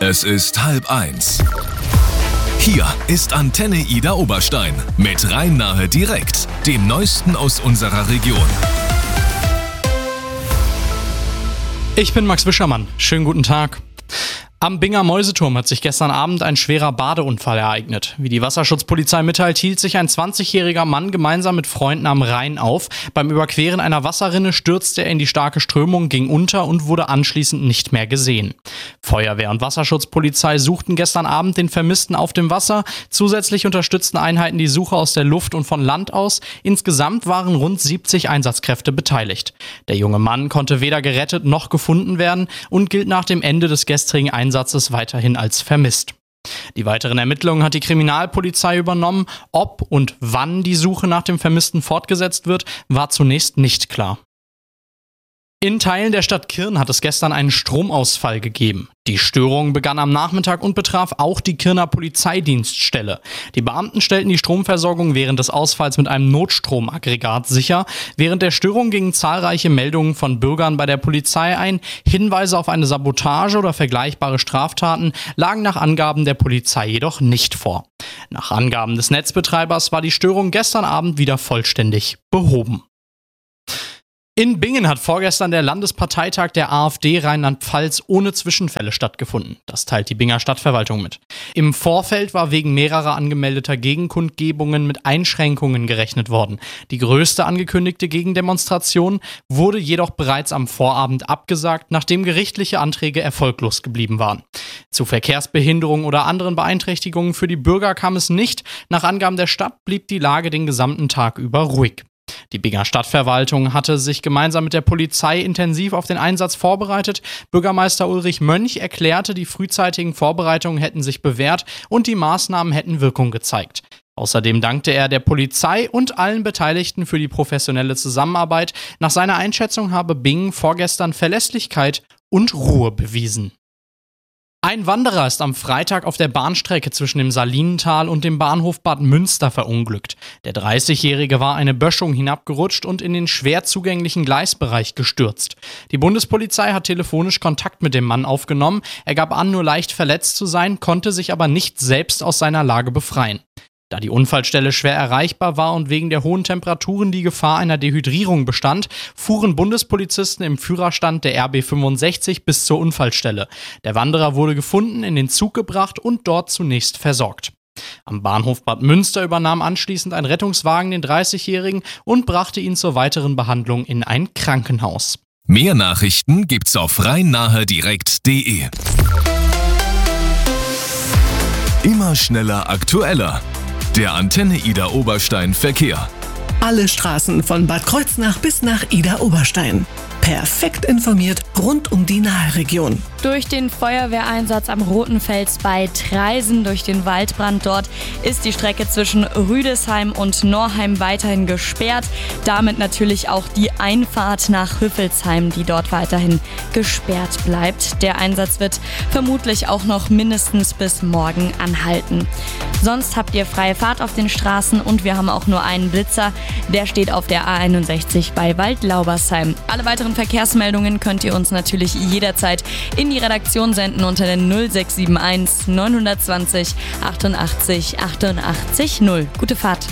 Es ist 12:30. Hier ist Antenne Ida Oberstein mit Rhein-Nahe direkt, dem Neuesten aus unserer Region. Ich bin Max Wischermann. Schönen guten Tag. Am Binger Mäuseturm hat sich gestern Abend ein schwerer Badeunfall ereignet. Wie die Wasserschutzpolizei mitteilt, hielt sich ein 20-jähriger Mann gemeinsam mit Freunden am Rhein auf. Beim Überqueren einer Wasserrinne stürzte er in die starke Strömung, ging unter und wurde anschließend nicht mehr gesehen. Feuerwehr und Wasserschutzpolizei suchten gestern Abend den Vermissten auf dem Wasser. Zusätzlich unterstützten Einheiten die Suche aus der Luft und von Land aus. Insgesamt waren rund 70 Einsatzkräfte beteiligt. Der junge Mann konnte weder gerettet noch gefunden werden und gilt nach dem Ende des gestrigen Einsatzes weiterhin als vermisst. Die weiteren Ermittlungen hat die Kriminalpolizei übernommen. Ob und wann die Suche nach dem Vermissten fortgesetzt wird, war zunächst nicht klar. In Teilen der Stadt Kirn hat es gestern einen Stromausfall gegeben. Die Störung begann am Nachmittag und betraf auch die Kirner Polizeidienststelle. Die Beamten stellten die Stromversorgung während des Ausfalls mit einem Notstromaggregat sicher. Während der Störung gingen zahlreiche Meldungen von Bürgern bei der Polizei ein. Hinweise auf eine Sabotage oder vergleichbare Straftaten lagen nach Angaben der Polizei jedoch nicht vor. Nach Angaben des Netzbetreibers war die Störung gestern Abend wieder vollständig behoben. In Bingen hat vorgestern der Landesparteitag der AfD Rheinland-Pfalz ohne Zwischenfälle stattgefunden. Das teilt die Binger Stadtverwaltung mit. Im Vorfeld war wegen mehrerer angemeldeter Gegenkundgebungen mit Einschränkungen gerechnet worden. Die größte angekündigte Gegendemonstration wurde jedoch bereits am Vorabend abgesagt, nachdem gerichtliche Anträge erfolglos geblieben waren. Zu Verkehrsbehinderungen oder anderen Beeinträchtigungen für die Bürger kam es nicht. Nach Angaben der Stadt blieb die Lage den gesamten Tag über ruhig. Die Binger Stadtverwaltung hatte sich gemeinsam mit der Polizei intensiv auf den Einsatz vorbereitet. Bürgermeister Ulrich Mönch erklärte, die frühzeitigen Vorbereitungen hätten sich bewährt und die Maßnahmen hätten Wirkung gezeigt. Außerdem dankte er der Polizei und allen Beteiligten für die professionelle Zusammenarbeit. Nach seiner Einschätzung habe Bingen vorgestern Verlässlichkeit und Ruhe bewiesen. Ein Wanderer ist am Freitag auf der Bahnstrecke zwischen dem Salinental und dem Bahnhof Bad Münster verunglückt. Der 30-Jährige war eine Böschung hinabgerutscht und in den schwer zugänglichen Gleisbereich gestürzt. Die Bundespolizei hat telefonisch Kontakt mit dem Mann aufgenommen. Er gab an, nur leicht verletzt zu sein, konnte sich aber nicht selbst aus seiner Lage befreien. Da die Unfallstelle schwer erreichbar war und wegen der hohen Temperaturen die Gefahr einer Dehydrierung bestand, fuhren Bundespolizisten im Führerstand der RB 65 bis zur Unfallstelle. Der Wanderer wurde gefunden, in den Zug gebracht und dort zunächst versorgt. Am Bahnhof Bad Münster übernahm anschließend ein Rettungswagen den 30-Jährigen und brachte ihn zur weiteren Behandlung in ein Krankenhaus. Mehr Nachrichten gibt's auf rhein-nahe-direkt.de. Immer schneller, aktueller. Der Antenne Ida Oberstein Verkehr. Alle Straßen von Bad Kreuznach bis nach Ida Oberstein. Perfekt informiert rund um die Nahe-Region. Durch den Feuerwehreinsatz am Roten Fels bei Traisen, durch den Waldbrand dort, ist die Strecke zwischen Rüdesheim und Norheim weiterhin gesperrt. Damit natürlich auch die Einfahrt nach Hüffelsheim, die dort weiterhin gesperrt bleibt. Der Einsatz wird vermutlich auch noch mindestens bis morgen anhalten. Sonst habt ihr freie Fahrt auf den Straßen und wir haben auch nur einen Blitzer. Der steht auf der A61 bei Waldlaubersheim. Alle weiteren Verkehrsmeldungen könnt ihr uns natürlich jederzeit in die Redaktion senden unter der 0671 920 88 88 0. Gute Fahrt.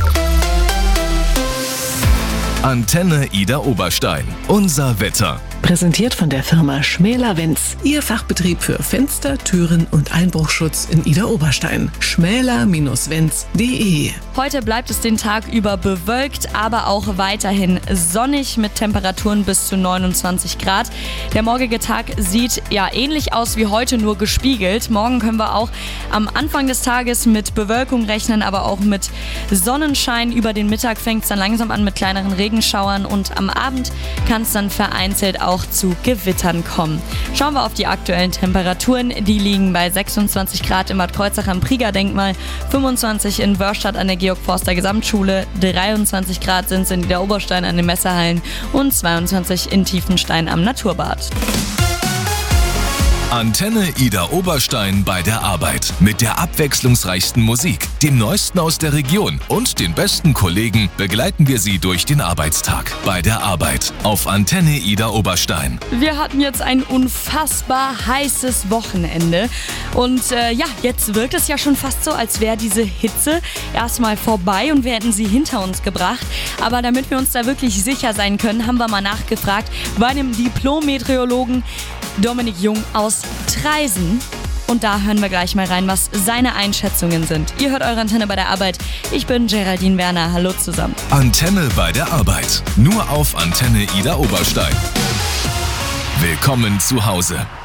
Antenne Ida Oberstein. Unser Wetter. Präsentiert von der Firma Schmäler-Wenz. Ihr Fachbetrieb für Fenster, Türen und Einbruchschutz in Ida Oberstein. schmäler-wenz.de. Heute bleibt es den Tag über bewölkt, aber auch weiterhin sonnig mit Temperaturen bis zu 29 Grad. Der morgige Tag sieht ja ähnlich aus wie heute, nur gespiegelt. Morgen können wir auch am Anfang des Tages mit Bewölkung rechnen, aber auch mit Sonnenschein. Über den Mittag fängt es dann langsam an mit kleineren Regenschauern und am Abend kann es dann vereinzelt auch zu Gewittern kommen. Schauen wir auf die aktuellen Temperaturen. Die liegen bei 26 Grad im Bad Kreuznach am Prieger-Denkmal, 25 in Wörstadt an der Georg-Forster-Gesamtschule, 23 Grad sind es in Ida Oberstein an den Messehallen und 22 in Tiefenstein am Naturbad. Antenne Ida Oberstein bei der Arbeit. Mit der abwechslungsreichsten Musik, dem Neuesten aus der Region und den besten Kollegen begleiten wir Sie durch den Arbeitstag. Bei der Arbeit auf Antenne Ida Oberstein. Wir hatten jetzt ein unfassbar heißes Wochenende. Und jetzt wirkt es ja schon fast so, als wäre diese Hitze erstmal vorbei und wir hätten sie hinter uns gebracht. Aber damit wir uns da wirklich sicher sein können, haben wir mal nachgefragt bei einem Diplom-Meteorologen Dominik Jung aus Traisen. Und da hören wir gleich mal rein, was seine Einschätzungen sind. Ihr hört eure Antenne bei der Arbeit. Ich bin Geraldine Werner. Hallo zusammen. Antenne bei der Arbeit. Nur auf Antenne Ida Oberstein. Willkommen zu Hause.